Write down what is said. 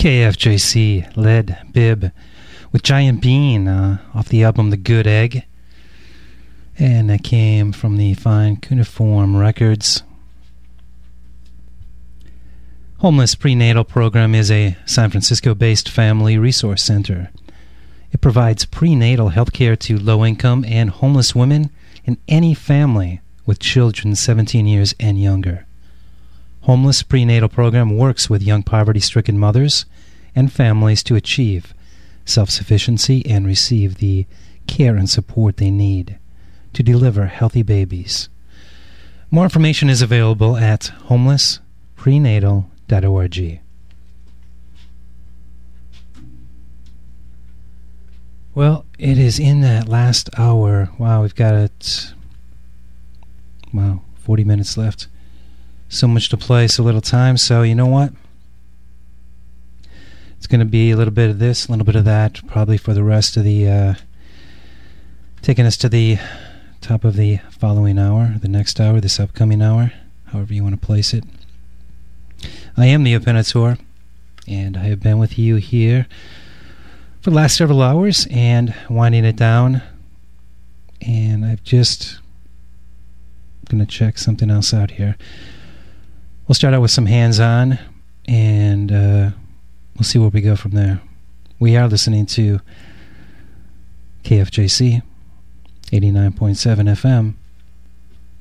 KFJC led Bib with Giant Bean off the album The Good Egg. And that came from the fine Cuneiform Records. Homeless Prenatal Program is a San Francisco-based family resource center. It provides prenatal health care to low-income and homeless women in any family with children 17 years and younger. Homeless Prenatal Program works with young poverty-stricken mothers and families to achieve self-sufficiency and receive the care and support they need to deliver healthy babies. More information is available at homelessprenatal.org. Well, it is in that last hour. Wow, we've got 40 minutes left. So much to play, so little time. So you know what? It's going to be a little bit of this, a little bit of that, probably for the rest of the... taking us to the top of the following hour, the next hour, this upcoming hour, however you want to place it. I am the Opinator, and I have been with you here for the last several hours and winding it down. And I've just going to check something else out here. We'll start out with some hands-on, and we'll see where we go from there. We are listening to KFJC 89.7 FM,